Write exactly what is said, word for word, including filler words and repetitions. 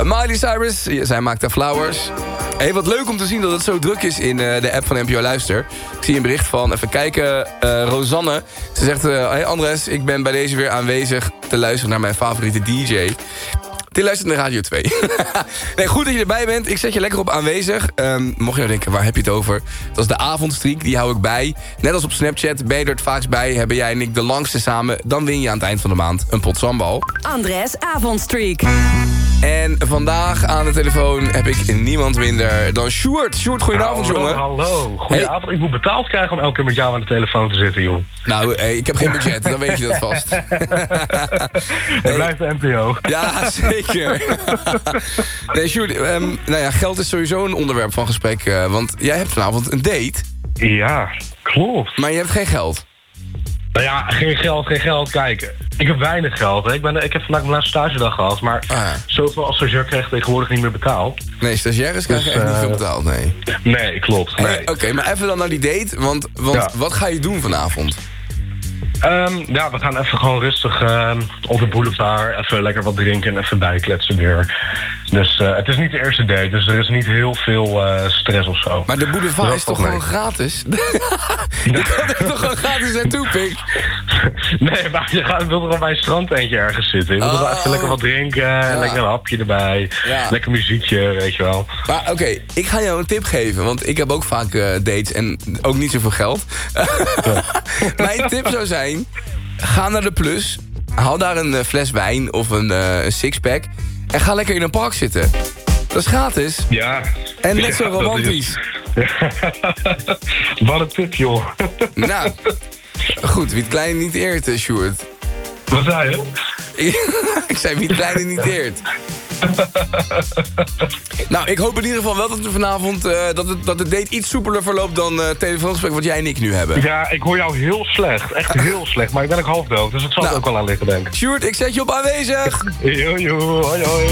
Miley Cyrus, zij maakt de Flowers. Hey, wat leuk om te zien dat het zo druk is in uh, de app van N P O Luister. Ik zie een bericht van, even kijken, uh, Rosanne. Ze zegt, uh, hey Andres, ik ben bij deze weer aanwezig te luisteren naar mijn favoriete D J. Die luistert naar Radio twee. Nee, goed dat je erbij bent. Ik zet je lekker op aanwezig. Um, mocht je nou denken, waar heb je het over? Dat is de avondstreak, die hou ik bij. Net als op Snapchat, ben je er het vaakst bij. Hebben jij en ik de langste samen. Dan win je aan het eind van de maand een pot sambal. Andres avondstreak. En vandaag aan de telefoon heb ik niemand minder dan Sjoerd. Sjoerd, goedenavond, hallo, jongen. Hallo, goedenavond. Hey. Ik moet betaald krijgen om elke keer met jou aan de telefoon te zitten, joh. Nou, hey, ik heb geen budget, dan weet je dat vast. Het blijft de N P O. Ja, zeker. Nee, Sjoerd, um, nou ja, geld is sowieso een onderwerp van gesprek. Uh, want jij hebt vanavond een date. Ja, klopt. Maar je hebt geen geld. Nou ja, geen geld, geen geld. Kijk, ik heb weinig geld. Hè. Ik, ben, ik heb vandaag mijn laatste stagedag gehad. Maar ah. zoveel als stagiair krijg ik tegenwoordig niet meer betaald. Nee, stagiaires krijgen dus, echt uh, niet veel betaald, nee. Nee, klopt. Nee. Hey, Oké, okay, maar even dan naar die date. Want, want ja. wat ga je doen vanavond? Um, ja, we gaan even gewoon rustig uh, op de boulevard. Even lekker wat drinken en even bijkletsen weer. Dus uh, het is niet de eerste date, dus er is niet heel veel uh, stress of zo. Maar de boulevard is, is toch gewoon gratis? Je kan er toch gewoon gratis naartoe, pik? Nee, maar je gaat, wil toch bij een strandtentje ergens zitten. Je wil toch oh. even lekker wat drinken, ja. lekker een hapje erbij. Ja. Lekker muziekje, weet je wel. Maar oké, okay, ik ga jou een tip geven, want ik heb ook vaak uh, dates en ook niet zoveel geld. Ja. Mijn tip zou zijn, ga naar de Plus, haal daar een uh, fles wijn of een, uh, een sixpack en ga lekker in een park zitten. Dat is gratis. Ja. En net ja, zo romantisch. Ja. Wat een tip, joh. Nou, goed, wie het kleine niet eert, uh, Sjoerd. Wat zei je? Ik zei wie het kleine niet eert. Nou, ik hoop in ieder geval wel dat we vanavond uh, dat, het, dat de date iets soepeler verloopt dan uh, telefoongesprek wat jij en ik nu hebben. Ja, ik hoor jou heel slecht. Echt heel slecht. Maar ik ben ook half dood, dus het zal nou, ook wel aan liggen, denk ik. Sjoerd, ik zet je op aanwezig. Jojo, hoi hoi.